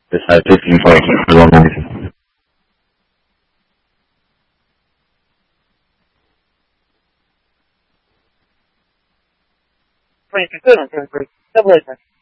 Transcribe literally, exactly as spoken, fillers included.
Pesar fifteen point two. Frank, good on third grade. Double A.